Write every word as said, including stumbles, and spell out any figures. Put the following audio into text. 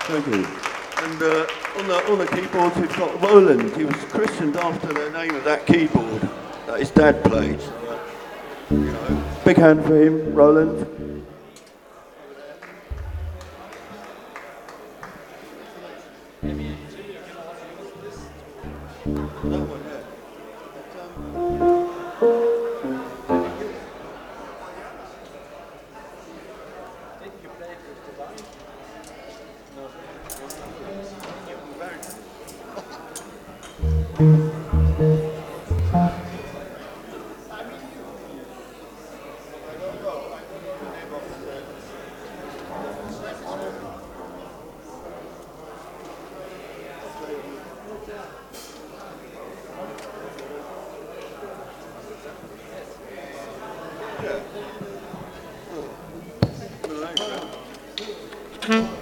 Thank you. And uh, on, the, on the keyboards we've got Roland. He was christened after the name of that keyboard that his dad played. So, uh, you know, big hand for him, Roland. That one, yeah. Yeah. Oh. Well, thanks, man.